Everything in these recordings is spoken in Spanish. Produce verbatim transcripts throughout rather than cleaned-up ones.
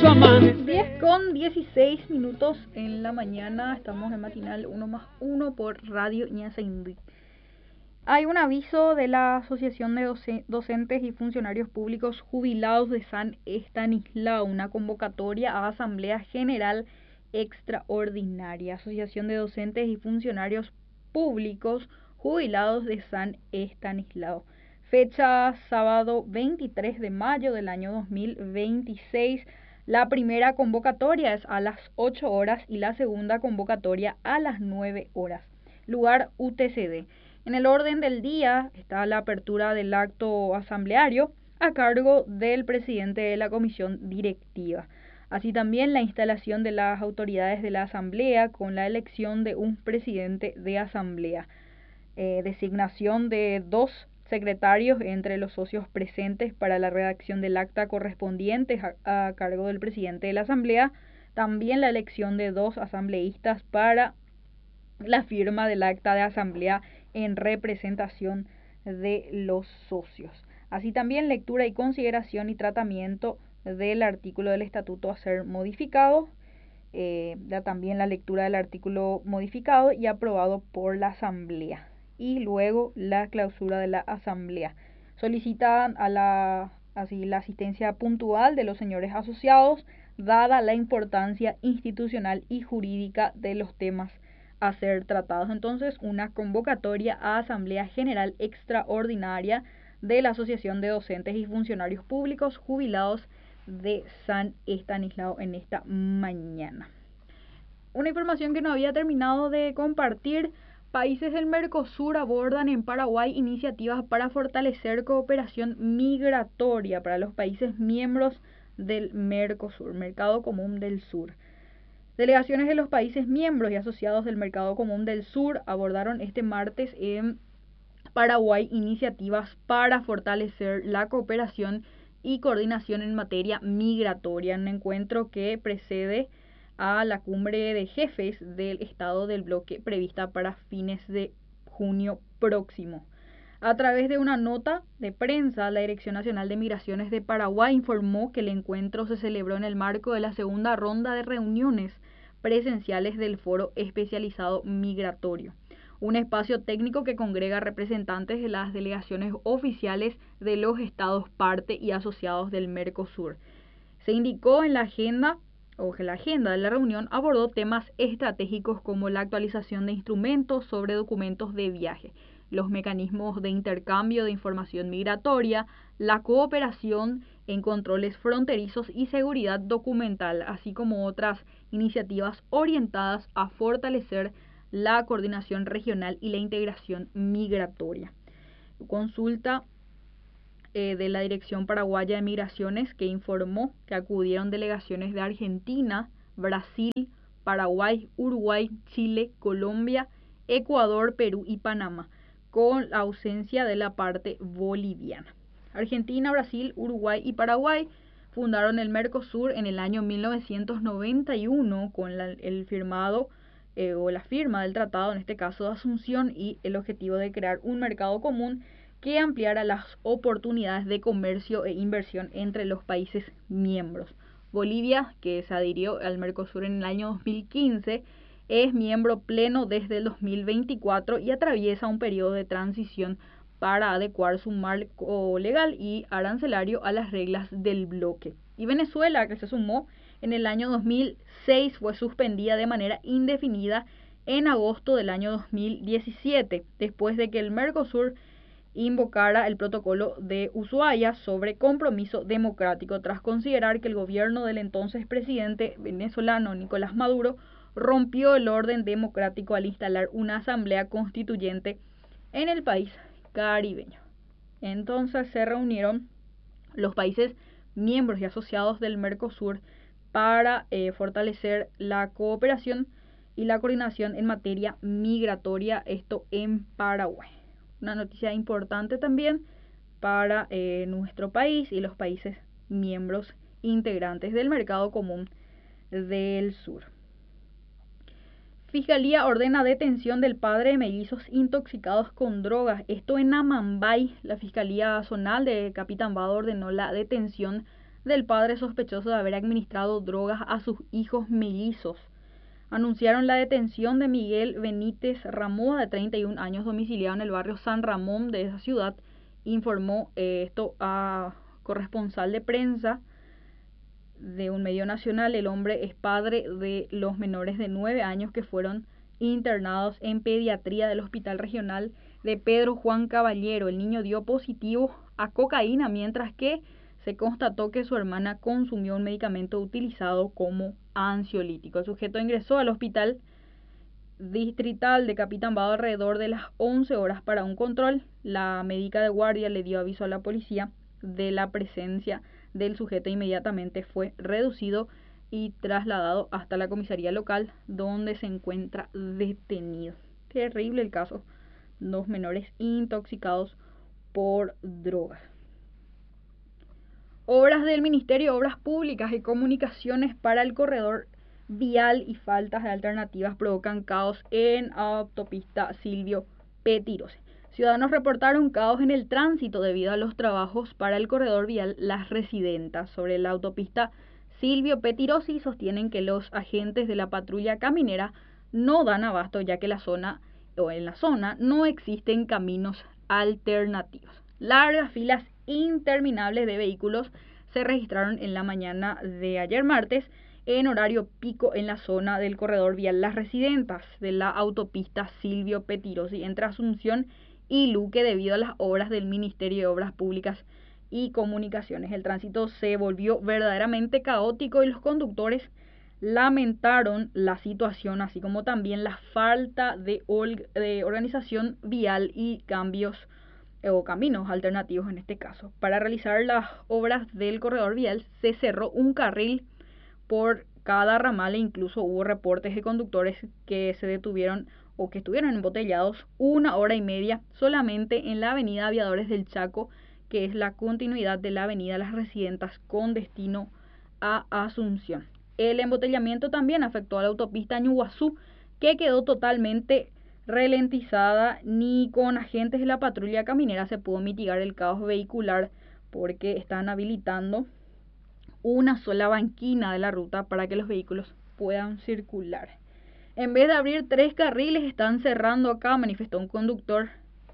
su amante. diez con dieciséis minutos en la mañana, estamos en matinal uno más uno por Radio Ñasaindí. Hay un aviso de la Asociación de Doce- Docentes y Funcionarios Públicos Jubilados de San Estanislao, una convocatoria a Asamblea General Extraordinaria. Asociación de Docentes y Funcionarios Públicos Jubilados de San Estanislao. Fecha sábado veintitrés de mayo del año dos mil veintiséis. La primera convocatoria es a las ocho horas y la segunda convocatoria a las nueve horas. Lugar U T C D. En el orden del día está la apertura del acto asambleario a cargo del presidente de la comisión directiva. Así también la instalación de las autoridades de la asamblea con la elección de un presidente de asamblea. Eh, designación de dos secretarios entre los socios presentes para la redacción del acta correspondiente a, a cargo del presidente de la asamblea. También la elección de dos asambleístas para la firma del acta de asamblea en representación de los socios. Así también lectura y consideración y tratamiento del artículo del estatuto a ser modificado, eh, ya también la lectura del artículo modificado y aprobado por la asamblea, y luego la clausura de la asamblea. Solicitan a la, así, la asistencia puntual de los señores asociados, dada la importancia institucional y jurídica de los temas a ser tratados. Entonces, una convocatoria a Asamblea General Extraordinaria de la Asociación de Docentes y Funcionarios Públicos Jubilados de San Estanislao en esta mañana. Una información que no había terminado de compartir: países del Mercosur abordan en Paraguay iniciativas para fortalecer cooperación migratoria para los países miembros del Mercosur, Mercado Común del Sur. Delegaciones de los países miembros y asociados del Mercado Común del Sur abordaron este martes en Paraguay iniciativas para fortalecer la cooperación y coordinación en materia migratoria, en un encuentro que precede a la cumbre de jefes del Estado del bloque prevista para fines de junio próximo. A través de una nota de prensa, la Dirección Nacional de Migraciones de Paraguay informó que el encuentro se celebró en el marco de la segunda ronda de reuniones presenciales del Foro Especializado Migratorio, un espacio técnico que congrega representantes de las delegaciones oficiales de los estados parte y asociados del Mercosur. Se indicó en la agenda o que la agenda de la reunión abordó temas estratégicos como la actualización de instrumentos sobre documentos de viaje, los mecanismos de intercambio de información migratoria, la cooperación en controles fronterizos y seguridad documental, así como otras iniciativas orientadas a fortalecer la coordinación regional y la integración migratoria. Consulta eh, de la Dirección Paraguaya de Migraciones, que informó que acudieron delegaciones de Argentina, Brasil, Paraguay, Uruguay, Chile, Colombia, Ecuador, Perú y Panamá, con la ausencia de la parte boliviana. Argentina, Brasil, Uruguay y Paraguay fundaron el Mercosur en el año mil novecientos noventa y uno con la, el firmado eh, o la firma del tratado, en este caso de Asunción, y el objetivo de crear un mercado común que ampliara las oportunidades de comercio e inversión entre los países miembros. Bolivia, que se adhirió al Mercosur en el año dos mil quince, es miembro pleno desde el dos mil veinticuatro y atraviesa un periodo de transición para adecuar su marco legal y arancelario a las reglas del bloque. Y Venezuela, que se sumó en el año dos mil seis, fue suspendida de manera indefinida en agosto del año dos mil diecisiete, después de que el Mercosur invocara el protocolo de Ushuaia sobre compromiso democrático, tras considerar que el gobierno del entonces presidente venezolano Nicolás Maduro rompió el orden democrático al instalar una asamblea constituyente en el país caribeño. Entonces se reunieron los países miembros y asociados del Mercosur para eh, fortalecer la cooperación y la coordinación en materia migratoria, esto en Paraguay. Una noticia importante también para eh, nuestro país y los países miembros integrantes del Mercado Común del Sur. Fiscalía ordena detención del padre de mellizos intoxicados con drogas. Esto en Amambay. La Fiscalía Zonal de Capitán Bado ordenó la detención del padre sospechoso de haber administrado drogas a sus hijos mellizos. Anunciaron la detención de Miguel Benítez Ramoa, de treinta y un años, domiciliado en el barrio San Ramón de esa ciudad. Informó eh, esto a corresponsal de prensa de un medio nacional. El hombre es padre de los menores de nueve años que fueron internados en pediatría del Hospital Regional de Pedro Juan Caballero. El niño dio positivo a cocaína, mientras que se constató que su hermana consumió un medicamento utilizado como ansiolítico. El sujeto ingresó al hospital distrital de Capitán Bado alrededor de las once horas para un control. La médica de guardia le dio aviso a la policía de la presencia del sujeto. Inmediatamente fue reducido y trasladado hasta la comisaría local, donde se encuentra detenido. Terrible el caso. Dos menores intoxicados por drogas. Obras del Ministerio de Obras Públicas y Comunicaciones para el corredor vial y faltas de alternativas provocan caos en autopista Silvio Pettirossi. Ciudadanos reportaron caos en el tránsito debido a los trabajos para el corredor vial Las Residentas sobre la autopista Silvio Pettirossi. Sostienen que los agentes de la patrulla caminera no dan abasto, ya que la zona o en la zona no existen caminos alternativos. Largas filas interminables de vehículos se registraron en la mañana de ayer martes en horario pico en la zona del corredor vial Las Residentas de la autopista Silvio Pettirossi entre Asunción y Luque, debido a las obras del Ministerio de Obras Públicas y Comunicaciones. El tránsito se volvió verdaderamente caótico y los conductores lamentaron la situación, así como también la falta de, de organización vial y cambios o caminos alternativos en este caso. Para realizar las obras del corredor vial se cerró un carril por cada ramal e incluso hubo reportes de conductores que se detuvieron o que estuvieron embotellados una hora y media solamente en la avenida Aviadores del Chaco, que es la continuidad de la avenida Las Residentas con destino a Asunción. El embotellamiento también afectó a la autopista Ñuguazú, que quedó totalmente ralentizada. Ni con agentes de la patrulla caminera se pudo mitigar el caos vehicular porque están habilitando una sola banquina de la ruta para que los vehículos puedan circular. En vez de abrir tres carriles, están cerrando acá, manifestó un conductor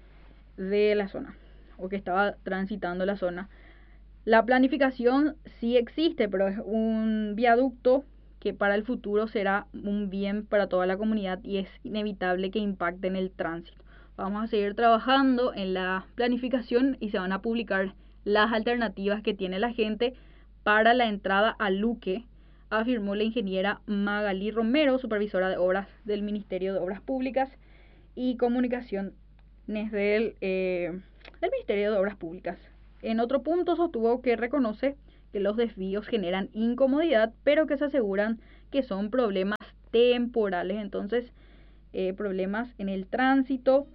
de la zona o que estaba transitando la zona. La planificación sí existe, pero es un viaducto que para el futuro será un bien para toda la comunidad y es inevitable que impacte en el tránsito. Vamos a seguir trabajando en la planificación y se van a publicar las alternativas que tiene la gente para la entrada a Luque, afirmó la ingeniera Magalí Romero, supervisora de obras del Ministerio de Obras Públicas y Comunicaciones del, eh, del Ministerio de Obras Públicas. En otro punto sostuvo que reconoce que los desvíos generan incomodidad, pero que se aseguran que son problemas temporales. Entonces, eh, problemas en el tránsito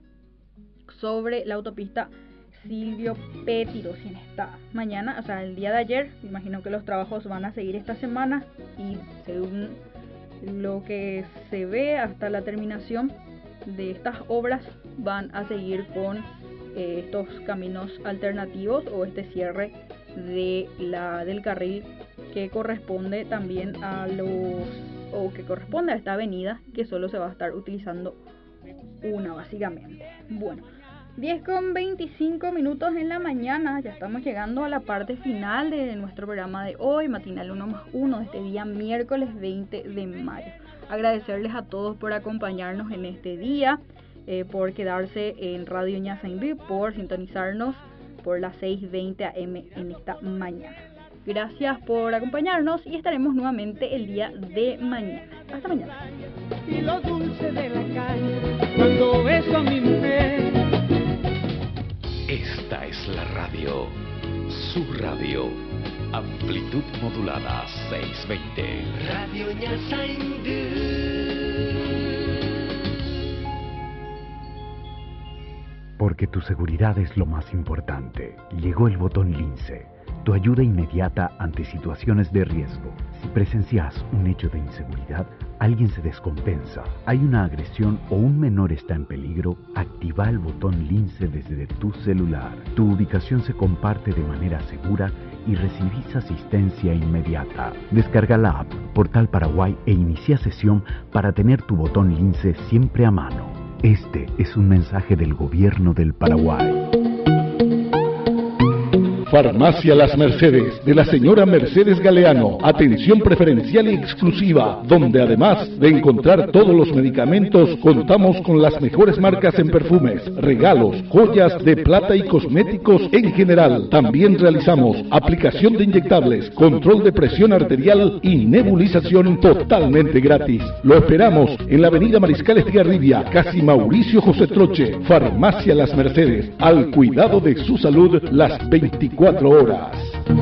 sobre la autopista Silvio Pettirossi en esta mañana, o sea, el día de ayer. Me imagino que los trabajos van a seguir esta semana y según lo que se ve hasta la terminación de estas obras van a seguir con eh, estos caminos alternativos o este cierre de la del carril que corresponde también a los o que corresponde a esta avenida, que solo se va a estar utilizando una básicamente. Bueno, diez con veinticinco minutos en la mañana, ya estamos llegando a la parte final de nuestro programa de hoy, matinal uno más uno de este día miércoles veinte de mayo. Agradecerles a todos por acompañarnos en este día, eh, por quedarse en Radio Ñasaindí, por sintonizarnos por las seis veinte a eme en esta mañana. Gracias por acompañarnos y estaremos nuevamente el día de mañana. Hasta mañana. Y lo dulce de la calle, cuando beso a mi mujer. Esta es la radio, su radio, amplitud modulada seiscientos veinte. Radio Ñasaindí. Porque tu seguridad es lo más importante. Llegó el botón Lince, tu ayuda inmediata ante situaciones de riesgo. Si presencias un hecho de inseguridad, alguien se descompensa, hay una agresión o un menor está en peligro, activa el botón Lince desde tu celular. Tu ubicación se comparte de manera segura y recibís asistencia inmediata. Descarga la app Portal Paraguay e inicia sesión para tener tu botón Lince siempre a mano. Este es un mensaje del Gobierno del Paraguay. Farmacia Las Mercedes, de la señora Mercedes Galeano. Atención preferencial y exclusiva, donde además de encontrar todos los medicamentos, contamos con las mejores marcas en perfumes, regalos, joyas de plata y cosméticos en general. También realizamos aplicación de inyectables, control de presión arterial y nebulización totalmente gratis. Lo esperamos en la avenida Mariscal Estigarribia, casi Mauricio José Troche. Farmacia Las Mercedes, al cuidado de su salud las veinticuatro horas.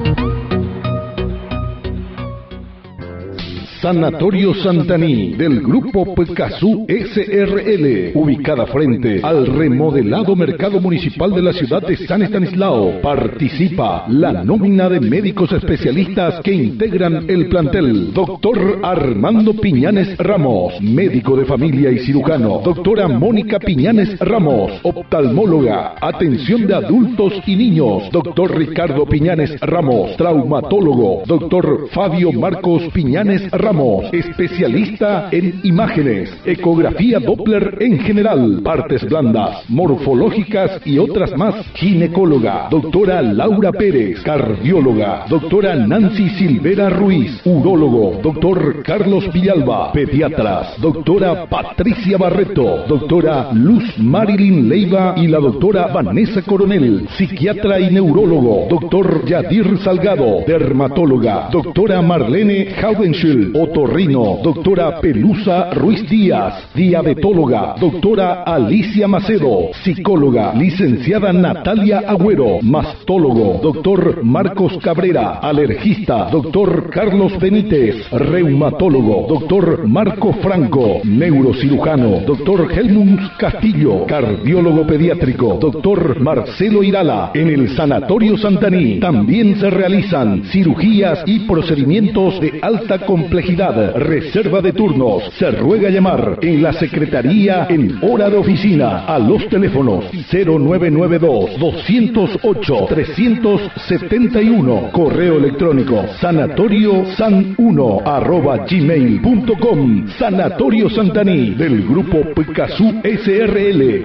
Sanatorio Santaní, del Grupo Pecasú S R L, ubicada frente al remodelado Mercado Municipal de la ciudad de San Estanislao. Participa la nómina de médicos especialistas que integran el plantel. Doctor Armando Piñanes Ramos, médico de familia y cirujano. Doctora Mónica Piñanes Ramos, oftalmóloga, atención de adultos y niños. Doctor Ricardo Piñanes Ramos, traumatólogo. Doctor Fabio Marcos Piñanes Ramos, especialista en imágenes, ecografía Doppler en general, partes blandas, morfológicas y otras más. Ginecóloga, doctora Laura Pérez, cardióloga, doctora Nancy Silvera Ruiz, urólogo, doctor Carlos Villalba, pediatras, doctora Patricia Barreto, doctora Luz Marilyn Leiva y la doctora Vanessa Coronel, psiquiatra y neurólogo, doctor Yadir Salgado, dermatóloga, doctora Marlene Haudenschild, otorrino, doctora Pelusa Ruiz Díaz, diabetóloga, doctora Alicia Macedo, psicóloga, licenciada Natalia Agüero, mastólogo, doctor Marcos Cabrera, alergista, doctor Carlos Benítez, reumatólogo, doctor Marco Franco, neurocirujano, doctor Helmut Castillo, cardiólogo pediátrico, doctor Marcelo Irala. En el Sanatorio Santaní también se realizan cirugías y procedimientos de alta complejidad. Reserva de turnos. Se ruega llamar en la secretaría en hora de oficina a los teléfonos cero nueve nueve dos, dos cero ocho, tres siete uno, correo electrónico sanatorio san uno arroba gmail punto com. Sanatorio Santaní, del Grupo Pecasú S R L.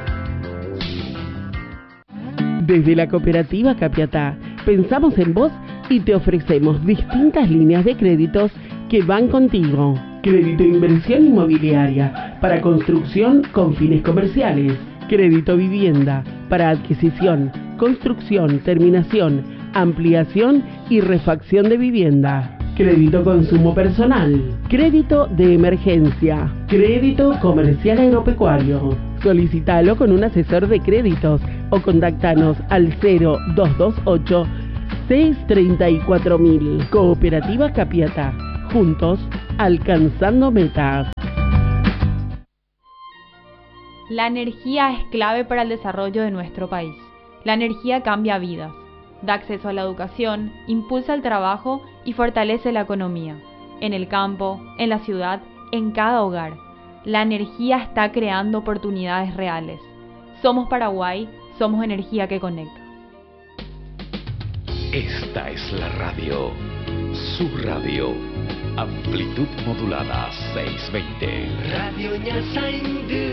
Desde la cooperativa Capiatá pensamos en vos y te ofrecemos distintas líneas de créditos que van contigo. Crédito de inversión inmobiliaria para construcción con fines comerciales. Crédito vivienda para adquisición, construcción, terminación, ampliación y refacción de vivienda. Crédito consumo personal. Crédito de emergencia. Crédito comercial agropecuario. Solicítalo con un asesor de créditos o contactanos al cero dos dos ocho, seis tres cuatro mil. Cooperativa Capiatá. Juntos, alcanzando metas. La energía es clave para el desarrollo de nuestro país. La energía cambia vidas, da acceso a la educación, impulsa el trabajo y fortalece la economía. En el campo, en la ciudad, en cada hogar. La energía está creando oportunidades reales. Somos Paraguay, somos energía que conecta. Esta es la radio, su radio. Amplitud modulada seiscientos veinte. Radio Ñasaindú.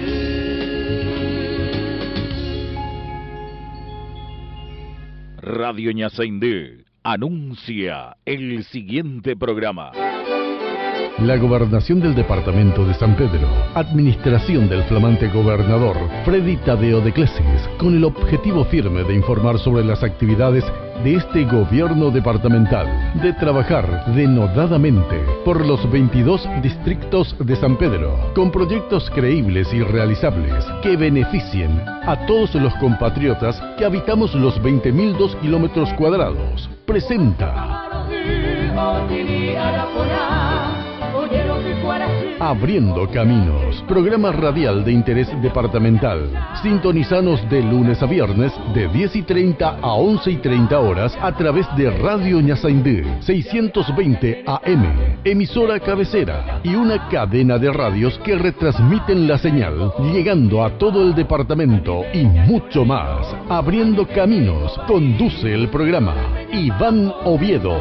Radio Ñasaindú anuncia el siguiente programa. La Gobernación del Departamento de San Pedro, Administración del flamante Gobernador Freddy Tadeo de Clesis, con el objetivo firme de informar sobre las actividades de este gobierno departamental, de trabajar denodadamente por los veintidós distritos de San Pedro, con proyectos creíbles y realizables que beneficien a todos los compatriotas que habitamos los veinte mil dos kilómetros cuadrados. Presenta Abriendo Caminos, programa radial de interés departamental. Sintonizanos de lunes a viernes de diez y treinta a once y treinta horas a través de Radio Ñasaindú seiscientos veinte A M, emisora cabecera y una cadena de radios que retransmiten la señal, llegando a todo el departamento y mucho más. Abriendo Caminos, conduce el programa Iván Oviedo.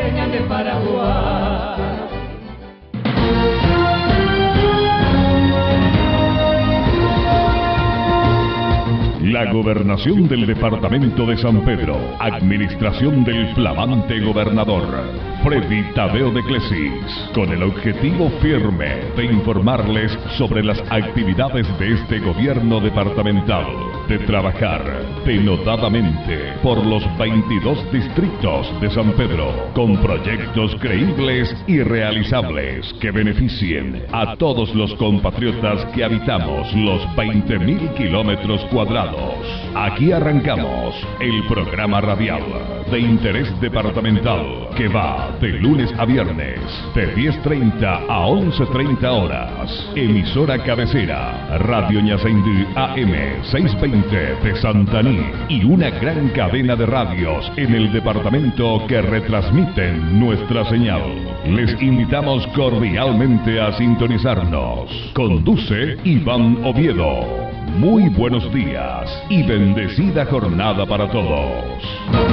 La Gobernación del Departamento de San Pedro, Administración del flamante Gobernador Freddy Tadeo de Clesis, con el objetivo firme de informarles sobre las actividades de este gobierno departamental, de trabajar denotadamente por los veintidós distritos de San Pedro, con proyectos creíbles y realizables que beneficien a todos los compatriotas que habitamos los veinte mil kilómetros cuadrados. Aquí arrancamos el programa radial de interés departamental que va de lunes a viernes de diez treinta a once treinta horas. Emisora cabecera Radio Ñasaindú A M seiscientos veinte de Santaní y una gran cadena de radios en el departamento que retransmiten nuestra señal. Les invitamos cordialmente a sintonizarnos. Conduce Iván Oviedo. Muy buenos días y bendecida jornada para todos.